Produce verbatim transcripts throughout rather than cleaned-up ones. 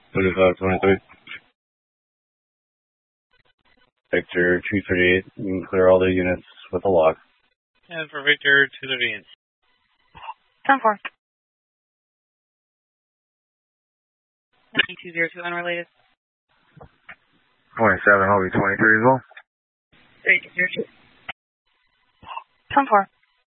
thirty-five twenty-three. Victor two thirty-eight, you can clear all the units with a log. And for Victor two thirty-eight. ten four. two zero two unrelated. twenty-seven, I'll be twenty-three as well. three two zero two. ten four.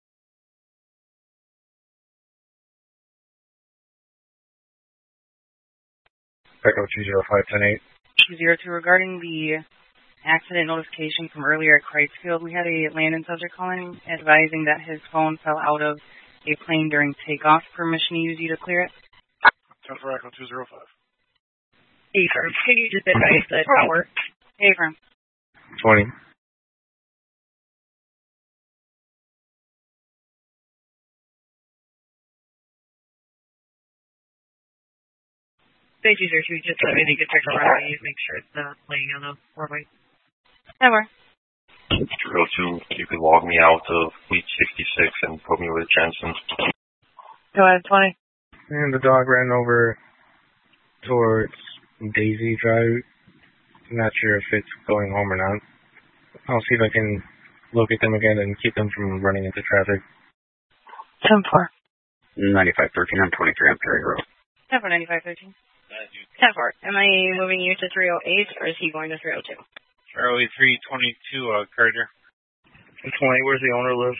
Echo two zero five ten eight. two zero two, regarding the accident notification from earlier at Kreisfield, we had a landing subject calling advising that his phone fell out of a plane during takeoff. Permission to use you to clear it? ten for Echo two zero five. Affirm. Can you just advise the tower? Affirm. twenty. Say two zero two, just let me take a check on runway, make sure it's not laying on the runway. Never. zero two, you could log me out of fleet sixty-six and put me with Jensen. Go ahead, twenty. And the dog ran over towards Daisy Drive. I'm not sure if it's going home or not. I'll see if I can locate them again and keep them from running into traffic. ten four. ninety-five thirteen, I'm twenty-three on Perry Road. ten four, ninety-five thirteen. ten four. Am I moving you to three oh eight, or is he going to three oh two? Charlie three twenty-two, uh, Carter. twenty, where's the owner live?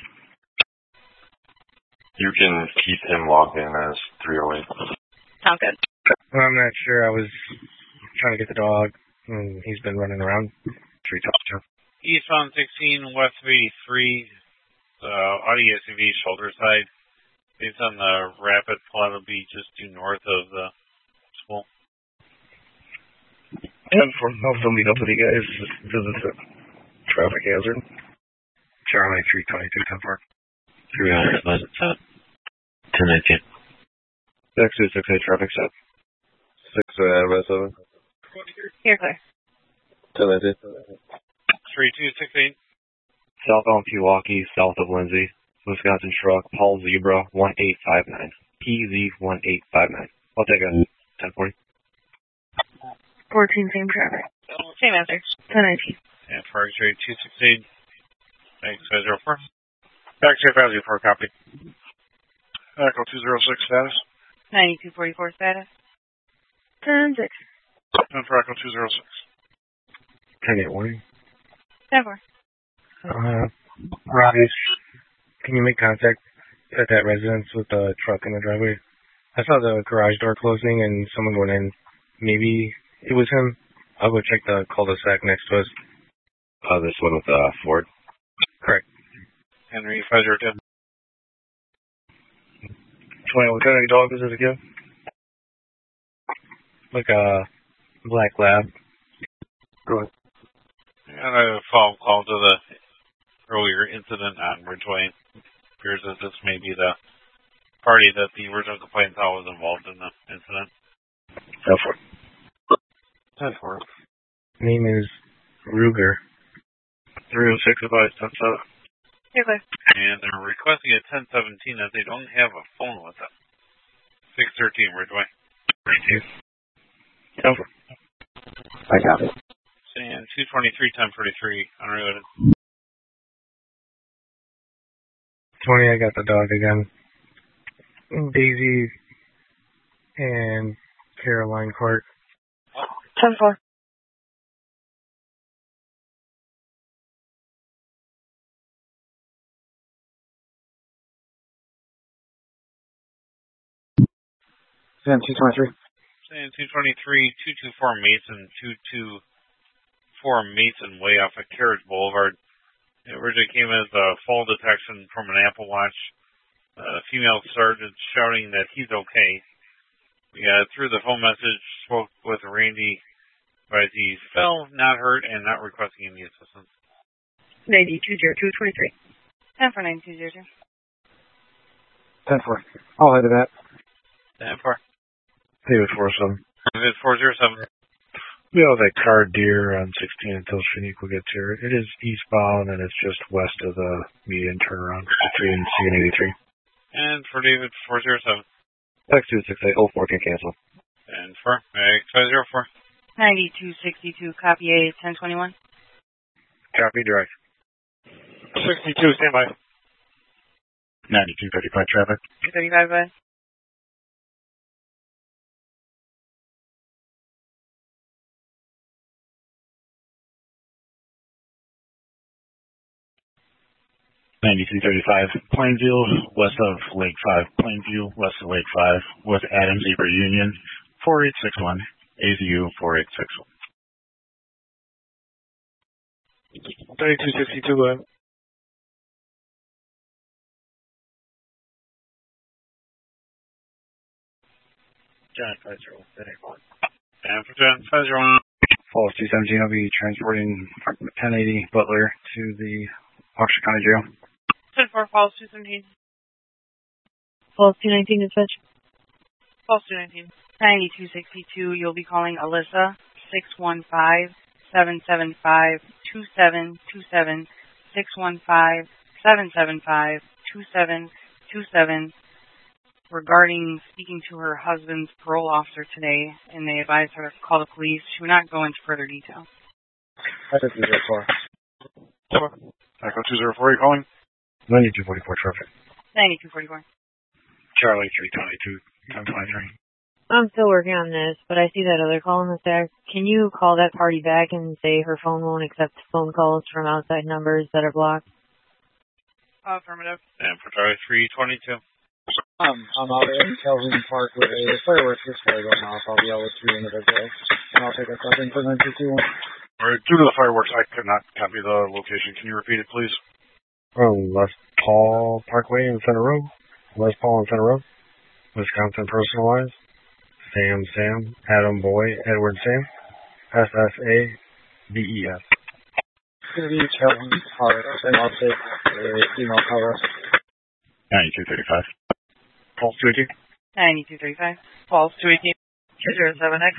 You can keep him logged in as three oh eight. Sounds good. I'm not sure. I was trying to get the dog, and he's been running around. Three top two. Eastbound sixteen, west of eighty-three, uh, Audi S U V shoulder side. Based on the rapid plot, it'll be just due north of the school. And for help to meet up with you guys, because it's a traffic hazard. Charlie three twenty-two, ten four. three hundred, ten nineteen. X two six eight, traffic set. six, uh, seven. Here, clear. ten nineteen. three two six eight. Southbound Pewaukee, south of Lindsay. Wisconsin truck, Paul Zebra, one eight five nine. P Z one eight five nine. I'll take a ten forty. fourteen, same traffic. Same answer. ten nineteen. And for X-ray two six eight. Thanks, five zero four. X-ray five zero four, copy. Echo two zero six, status. ninety-two forty-four, status. ten six. ten for Echo two zero six. ten eight warning. ten four. Uh, Robbie, can you make contact at that residence with the truck in the driveway? I saw the garage door closing and someone going in. Maybe it was him. I'll go check the cul-de-sac next to us. Uh, this one with, uh, Ford? Correct. Henry five zero two. twenty, what kind of dog is it again? Like a black lab. Go ahead. And a follow-up call to the earlier incident on Ridgeway. Appears that this may be the party that the original complaint thought was involved in the incident. ten four. ten four. Name is Ruger. three oh six advice, ten seven. Here, clear. And they're requesting a ten seventeen that they don't have a phone with them. six thirteen Ridgeway. ten four. I got it. And two twenty-three, ten forty-three, unrelated. twenty, I got the dog again. Daisy and Caroline Court. ten four. Sam two twenty-three. And two twenty-three, two two four Mason, two two four Mason Way off of Carriage Boulevard. It originally came as a fall detection from an Apple Watch. A female sergeant shouting that he's okay. We got through the phone message, spoke with Randy, but he fell, not hurt, and not requesting any assistance. ninety-two zero two twenty-three. ten four nine two zero two. ten four. I'll head to that. ten four. David four seven. David four zero seven. We have that car deer on sixteen until Shaniqua gets here. It is eastbound and it's just west of the median turnaround between C and eighty-three. And for David four zero seven. X two six eight oh four can cancel. And for four, Mag five zero four. ninety-two sixty-two, copy A ten twenty-one. Copy, direct. sixty-two, standby. ninety-two thirty-five traffic. two thirty-five, bye. ninety-two thirty-five, Plainview, west of Lake five. Plainview, west of Lake five, with Adams Zebra Union, four eight six one, A Z U four eight six one. thirty-two sixty-two, go ahead. John five zero one. And for John five zero one. Falls two seventeen, I'll be transporting ten eighty Butler to the Waukesha County Jail. ten four, Falls two seventeen. Falls two nineteen, dispatch. Falls two nineteen. ninety-two sixty-two, you'll be calling Alyssa, six one five, seven seven five, two seven two seven, six one five, seven seven five, two seven two seven, regarding speaking to her husband's parole officer today, and they advised her to call the police. She would not go into further detail. I think we four. Four. Echo two zero four, are you calling? ninety-two forty-four traffic. ninety-two forty-four. Charlie three twenty-two, ten twenty-three. I'm still working on this, but I see that other call in the stack. Can you call that party back and say her phone won't accept phone calls from outside numbers that are blocked? Affirmative. And for Charlie three twenty-two. Um, I'm out at Calvin Park with a the fireworks display going off. I'll be out with two individuals, and I'll take a second for nine two two one. All right, due to the fireworks, I could not copy the location. Can you repeat it, please? Um, West Paul Parkway in Center Road. West Paul in Center Road. Wisconsin personalized. Sam Sam. Adam Boy. Edward Sam. S S A B E S. It's going to be Calvin Park, and I'll take the email cover. ninety-two thirty-five. Pulse two eighteen. ninety-two thirty-five. Falls two eighteen. two zero seven X.